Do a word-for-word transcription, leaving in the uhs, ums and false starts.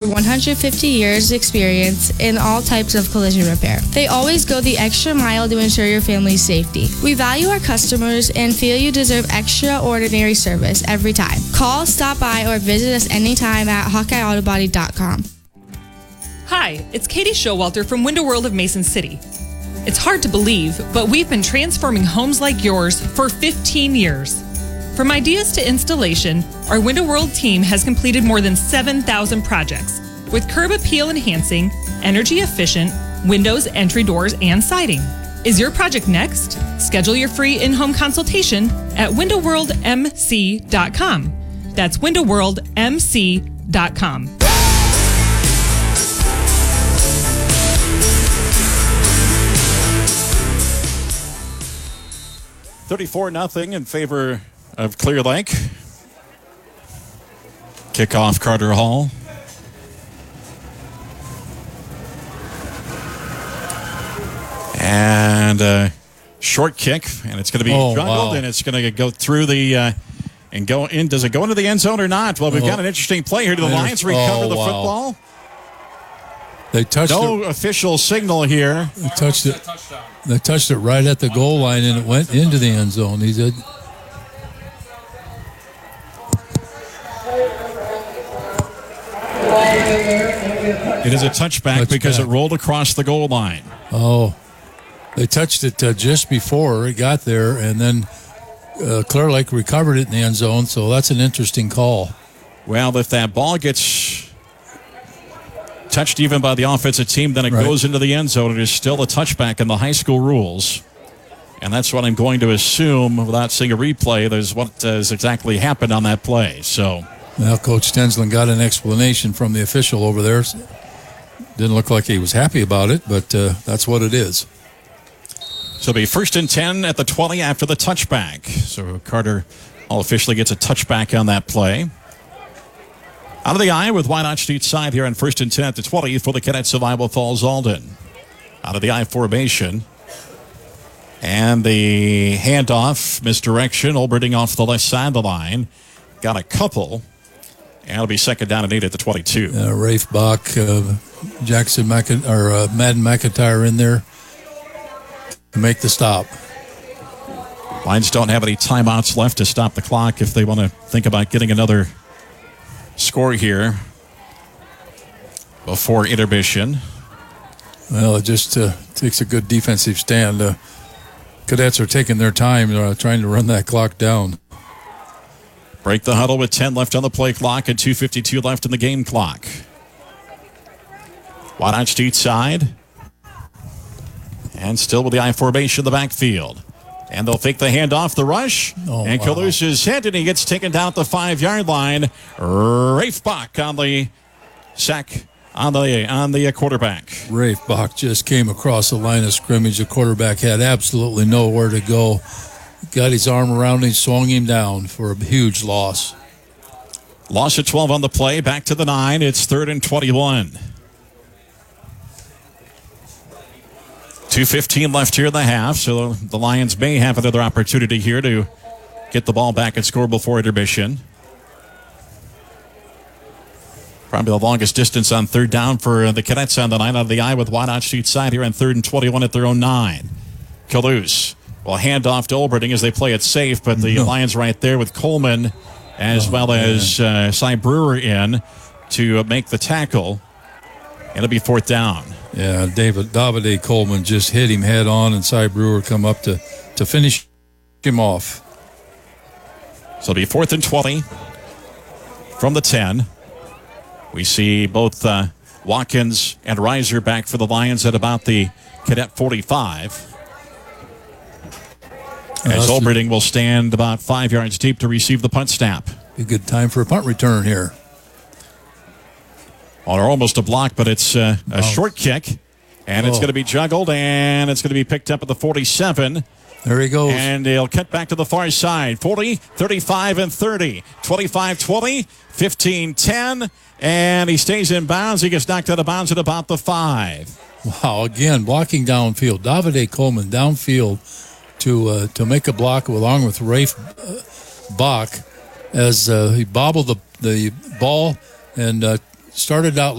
one hundred fifty years experience in all types of collision repair. They always go the extra mile to ensure your family's safety. We value our customers and feel you deserve extraordinary service every time. Call, stop by, or visit us anytime at hawkeye auto body dot com. Hi, it's Katie Showalter from Window World of Mason City. It's hard to believe, but we've been transforming homes like yours for fifteen years. From ideas to installation, our Window World team has completed more than seven thousand projects with curb appeal enhancing, energy efficient, windows, entry doors, and siding. Is your project next? Schedule your free in-home consultation at window world m c dot com. That's window world m c dot com. thirty-four nothing in favor of Clear Lake. Kickoff Carter Hall. And a short kick, and it's going to be oh, juggled, wow. and it's going to go through the uh, and go in. Does it go into the end zone or not? Well, we've oh. got an interesting play here. Do the Lions recover oh, the wow. football? They touched no it. official signal here. They touched it. They touched it right at the goal line, and it went into the end zone. He did. It is a touchback, touchback. because it rolled across the goal line. Oh, they touched it uh, just before it got there, and then uh, Clear Lake recovered it in the end zone, so that's an interesting call. Well, if that ball gets touched even by the offensive team, then it right. goes into the end zone. It is still a touchback in the high school rules. And that's what I'm going to assume without seeing a replay. There's what has exactly happened on that play. So, well, Coach Tensland got an explanation from the official over there. Didn't look like he was happy about it, but uh, that's what it is. So it'll be first and ten at the twenty after the touchback. So Carter Hall officially gets a touchback on that play. Out of the eye with Wynot each side here on first and ten at the twenty for the Cadets of Iowa Falls Alden. Out of the eye formation. And the handoff, misdirection, Olberding off the left side of the line. Got a couple. And it'll be second down and eight at the twenty-two. Uh, Rafe Bach, uh, Jackson McIn- or uh, Madden McIntyre in there to make the stop. Lions don't have any timeouts left to stop the clock if they want to think about getting another score here before intermission. Well, it just uh, takes a good defensive stand. Uh, Cadets are taking their time uh, trying to run that clock down. Break the huddle with ten left on the play clock and two fifty-two left in the game clock. Wynot each side. And still with the I formation in the backfield. And they'll fake the handoff, the rush. Oh, and wow. Kalush is hit, and he gets taken down at the five-yard line. Rafe Bach on the sack on the on the quarterback. Rafe Bach just came across the line of scrimmage. The quarterback had absolutely nowhere to go. Got his arm around him, swung him down for a huge loss. Loss of twelve on the play, back to the nine. It's third and twenty-one. two fifteen left here in the half, so the Lions may have another opportunity here to get the ball back and score before intermission. Probably the longest distance on third down for the Cadets on the nine out of the eye with Wynot each side here on third and twenty-one at their own nine. Kalous will hand off to Olberding as they play it safe, but the no. Lions right there with Coleman as oh, well man. as uh, Cy Brewer in to make the tackle. It'll be fourth down. Yeah, David Davide Coleman just hit him head on, and Cy Brewer come up to, to finish him off. So it'll be fourth and twenty from the ten. We see both uh, Watkins and Reiser back for the Lions at about the Cadet forty-five. As Olberding will stand about five yards deep to receive the punt snap. A good time for a punt return here. Or almost a block, but it's uh, a oh. short kick. And it's oh. going to be juggled, and it's going to be picked up at the forty-seven. There he goes. And he'll cut back to the far side. forty, thirty-five, and thirty. twenty-five twenty, fifteen ten. And he stays in bounds. He gets knocked out of bounds at about the five. Wow, again, blocking downfield. Davide Coleman downfield to uh, to make a block along with Rafe uh, Bach as uh, he bobbled the, the ball and uh, started out